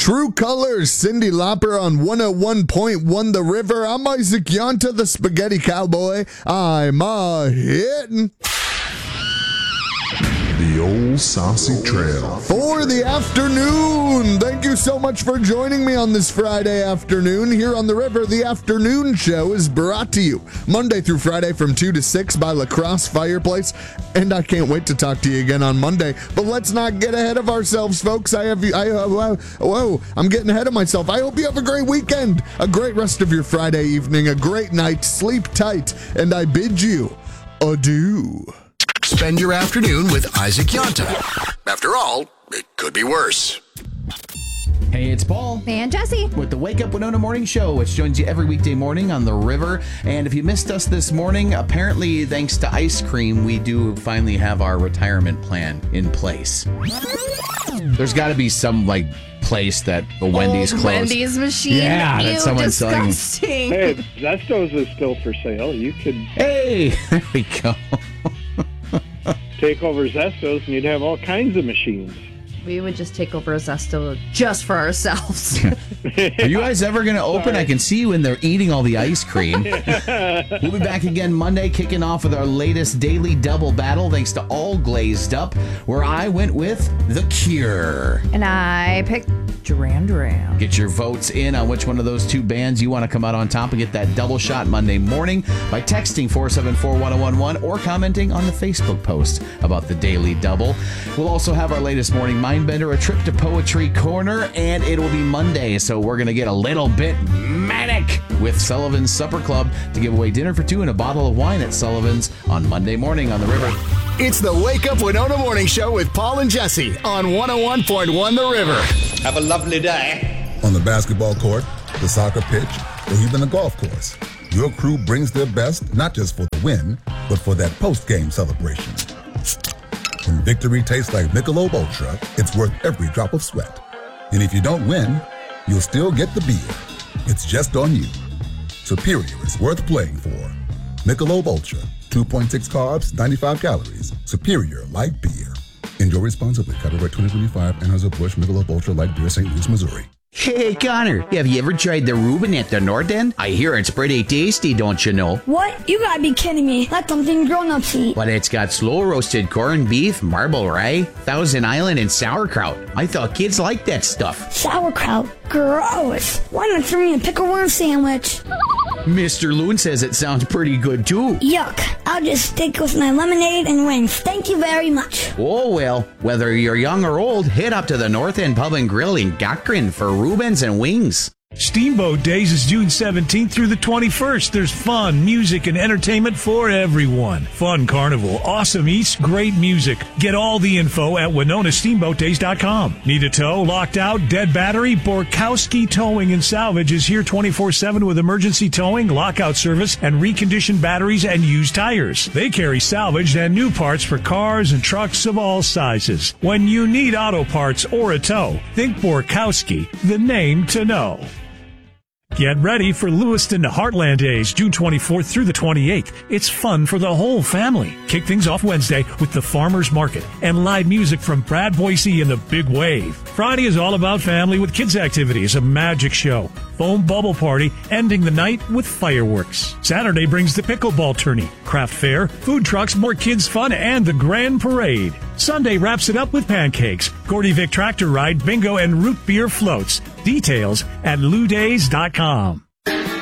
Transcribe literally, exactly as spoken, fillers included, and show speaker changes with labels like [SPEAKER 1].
[SPEAKER 1] True Colors, Cyndi Lauper on one oh one point one The River. I'm Isaac Yonta, the Spaghetti Cowboy. I'm a hittin'.
[SPEAKER 2] The Old Saucy Trail.
[SPEAKER 1] For the afternoon. Thank you so much for joining me on this Friday afternoon. Here on The River, the afternoon show is brought to you Monday through Friday from two to six by La Crosse Fireplace. And I can't wait to talk to you again on Monday. But let's not get ahead of ourselves, folks. I have you. I, uh, whoa, whoa, I'm getting ahead of myself. I hope you have a great weekend, a great rest of your Friday evening, a great night. Sleep tight. And I bid you adieu.
[SPEAKER 3] Spend your afternoon with Isaac Yonta. After all, it could be worse.
[SPEAKER 4] Hey, it's Paul.
[SPEAKER 5] And Jesse.
[SPEAKER 4] With the Wake Up Winona Morning Show, which joins you every weekday morning on The River. And if you missed us this morning, apparently, thanks to ice cream, we do finally have our retirement plan in place. There's got to be some, like, place that the Wendy's
[SPEAKER 5] Old
[SPEAKER 4] closed.
[SPEAKER 5] Wendy's machine.
[SPEAKER 4] Yeah,
[SPEAKER 5] Ew,
[SPEAKER 4] that someone's selling.
[SPEAKER 5] disgusting.
[SPEAKER 6] Hey, Zestos is still for sale. You could
[SPEAKER 4] Hey, there we go.
[SPEAKER 6] take over Zestos and you'd have all kinds of machines.
[SPEAKER 5] We would just take over a Zesto just for ourselves.
[SPEAKER 4] Are you guys ever going to open?
[SPEAKER 6] Sorry.
[SPEAKER 4] I can see you in there eating all the ice cream. We'll be back again Monday, kicking off with our latest daily double battle, thanks to All Glazed Up, where I went with The Cure.
[SPEAKER 5] And I picked Duran Duran.
[SPEAKER 4] Get your votes in on which one of those two bands you want to come out on top and get that double shot Monday morning by texting four seven four, one oh one one or commenting on the Facebook post about the Daily Double. We'll also have our latest morning Mindbender, a trip to Poetry Corner, and it will be Monday, so we're going to get a little bit manic with Sullivan's Supper Club to give away dinner for two and a bottle of wine at Sullivan's on Monday morning on The River.
[SPEAKER 3] It's the Wake Up Winona Morning Show with Paul and Jesse on one oh one point one The River.
[SPEAKER 7] Have a lovely day.
[SPEAKER 2] On the basketball court, the soccer pitch, or even the golf course, your crew brings their best not just for the win, but for that post-game celebration. When victory tastes like Michelob Ultra, it's worth every drop of sweat. And if you don't win, you'll still get the beer. It's just on you. Superior is worth playing for. Michelob Ultra, two point six carbs, ninety-five calories. Superior light beer. Enjoy responsibly. Copyright twenty twenty-five, Anheuser-Busch Michelob Ultra Light Beer, Saint Louis, Missouri.
[SPEAKER 7] Hey, Connor, have you ever tried the Reuben at the North End? I hear it's pretty tasty, don't you know?
[SPEAKER 8] What? You gotta be kidding me. That's something grown-ups eat.
[SPEAKER 7] But it's got slow-roasted corned beef, marble rye, Thousand Island, and sauerkraut. I thought kids liked that stuff.
[SPEAKER 8] Sauerkraut? Gross. Why not throw me a pickle worm sandwich?
[SPEAKER 7] Mister Loon says it sounds pretty good, too.
[SPEAKER 8] Yuck. I'll just stick with my lemonade and wings. Thank you very much.
[SPEAKER 7] Oh, well, whether you're young or old, head up to the North End Pub and Grill in Cochran for Reubens and wings.
[SPEAKER 9] Steamboat Days is June seventeenth through the twenty-first. There's fun, music, and entertainment for everyone. Fun carnival, awesome eats, great music. Get all the info at Winona Steamboat Days dot com. Need a tow, locked out, dead battery? Borkowski Towing and Salvage is here twenty-four seven with emergency towing, lockout service, and reconditioned batteries and used tires. They carry salvaged and new parts for cars and trucks of all sizes. When you need auto parts or a tow, think Borkowski, the name to know. Get ready for Lewiston Heartland Days, June twenty-fourth through the twenty-eighth. It's fun for the whole family. Kick things off Wednesday with the Farmers Market and live music from Brad Boise and the Big Wave. Friday is all about family with kids' activities, a magic show, foam bubble party, ending the night with fireworks. Saturday brings the pickleball tourney, craft fair, food trucks, more kids' fun, and the grand parade. Sunday wraps it up with pancakes, Gordy Vic tractor ride, bingo, and root beer floats. Details at lou days dot com.